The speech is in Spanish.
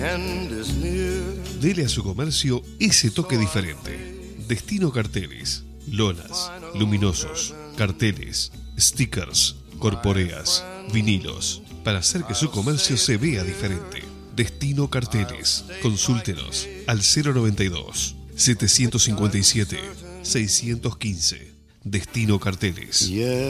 Dele a su comercio ese toque diferente. Destino Carteles, lonas, luminosos, carteles, stickers, corporeas, vinilos, para hacer que su comercio se vea diferente. Destino Carteles. Consúltenos al 092 757 615. Destino Carteles.